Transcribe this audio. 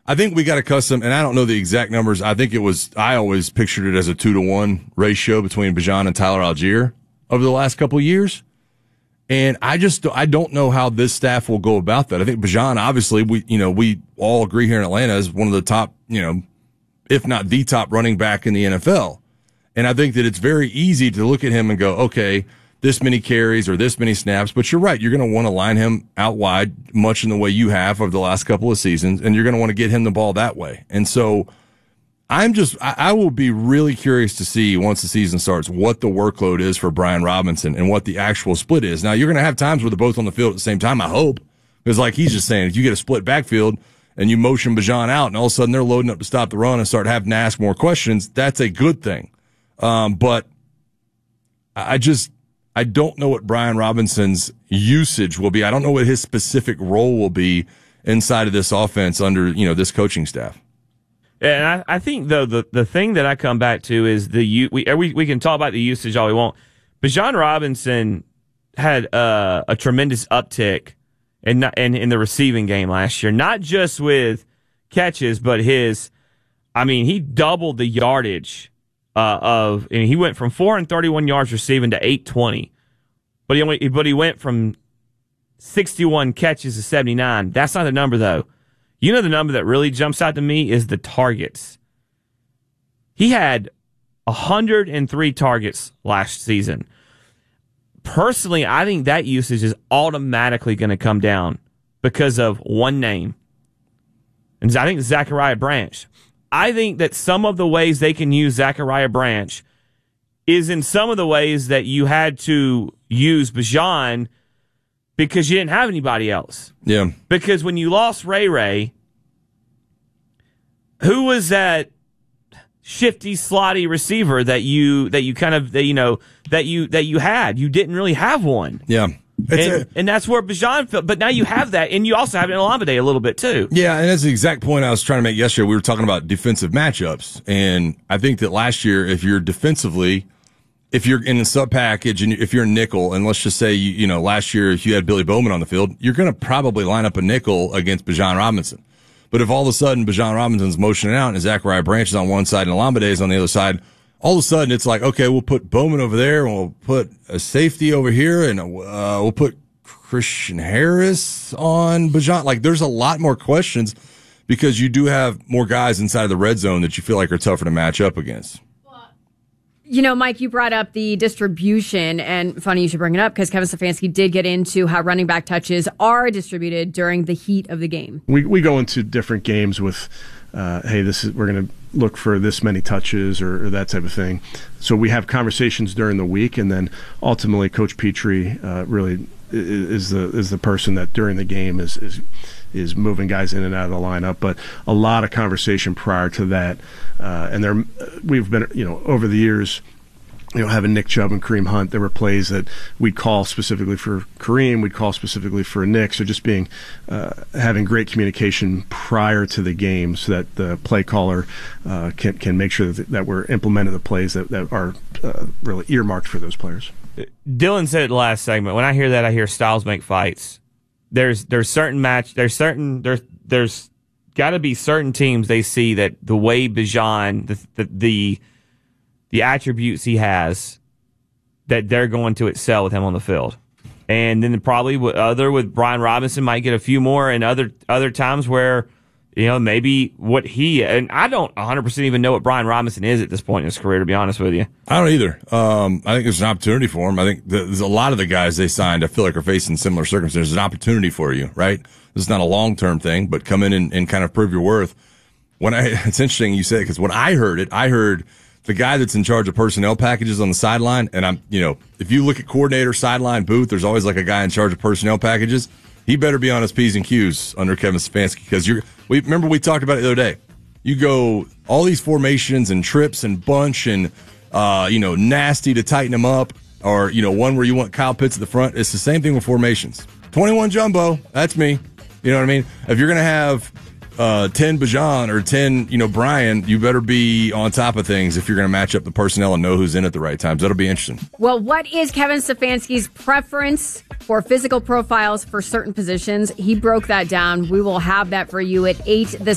I think we got accustomed, and I don't know the exact numbers. I always pictured it as a 2-to-1 ratio between Bijan and Tyler Algier over the last couple of years. And I don't know how this staff will go about that. I think Bijan, obviously, we all agree here in Atlanta is one of the top, if not the top running back in the NFL. And I think that it's very easy to look at him and go, okay, this many carries or this many snaps, but you're right. You're going to want to line him out wide, much in the way you have over the last couple of seasons, and you're going to want to get him the ball that way. And so I will be really curious to see once the season starts what the workload is for Brian Robinson and what the actual split is. Now, you're going to have times where they're both on the field at the same time, I hope, because like he's just saying, if you get a split backfield and you motion Bijan out and all of a sudden they're loading up to stop the run and start having to ask more questions, that's a good thing. But I don't know what Brian Robinson's usage will be. I don't know what his specific role will be inside of this offense under, this coaching staff. And I think, though, the thing that I come back to is we can talk about the usage all we want. Bijan Robinson had a tremendous uptick in the receiving game last year, not just with catches, but he doubled the yardage and he went from 431 yards receiving to 820, but he went from 61 catches to 79. That's not the number, though. The number that really jumps out to me is the targets. He had 103 targets last season. Personally, I think that usage is automatically going to come down because of one name. And I think it's Zachariah Branch. I think that some of the ways they can use Zachariah Branch is in some of the ways that you had to use Bijan because you didn't have anybody else. Yeah. Because when you lost Ray, who was that shifty, slotty receiver that you had? You didn't really have one. Yeah. And that's where Bijan felt. But now you have that, and you also have it in Olamide a little bit, too. Yeah, and that's the exact point I was trying to make yesterday. We were talking about defensive matchups, and I think that last year, if you're in the sub package and if you're a nickel, and let's just say, last year, if you had Billy Bowman on the field, you're going to probably line up a nickel against Bijan Robinson. But if all of a sudden Bijan Robinson's motioning out and Zachariah Branch is on one side and Olamide is on the other side, all of a sudden it's like, okay, we'll put Bowman over there and we'll put a safety over here and we'll put Christian Harris on Bijan. Like, there's a lot more questions because you do have more guys inside of the red zone that you feel like are tougher to match up against. Mike, you brought up the distribution, and funny you should bring it up because Kevin Stefanski did get into how running back touches are distributed during the heat of the game. We go into different games with, we're going to look for this many touches or that type of thing. So we have conversations during the week, and then ultimately Coach Petrie really is the person that during the game is moving guys in and out of the lineup, but a lot of conversation prior to that. And we've been, over the years, having Nick Chubb and Kareem Hunt, there were plays that we'd call specifically for Kareem, we'd call specifically for Nick. So just having great communication prior to the game so that the play caller can make sure that we're implementing the plays that are really earmarked for those players. Dylan said it in the last segment. When I hear that, I hear styles make fights. There's got to be certain teams they see that the way Bijan, the attributes he has, that they're going to excel with him on the field. And then probably with Brian Robinson might get a few more, and other times where, maybe and I don't 100% even know what Brian Robinson is at this point in his career, to be honest with you. I don't either. I think there's an opportunity for him. I think there's a lot of the guys they signed, I feel like, are facing similar circumstances. There's an opportunity for you, right? This is not a long-term thing, but come in and kind of prove your worth. It's interesting you say it, because when I heard the guy that's in charge of personnel packages on the sideline, and if you look at coordinator, sideline, booth, there's always like a guy in charge of personnel packages. He better be on his P's and Q's under Kevin Stefanski, because remember we talked about it the other day. You go all these formations and trips and bunch and, nasty to tighten them up, or, one where you want Kyle Pitts at the front. It's the same thing with formations. 21 jumbo, that's me. You know what I mean? If you're going to have 10 Bijan or 10, Brian, you better be on top of things if you're going to match up the personnel and know who's in at the right times. That'll be interesting. Well, what is Kevin Stefanski's preference for physical profiles for certain positions? He broke that down. We will have that for you at 8 this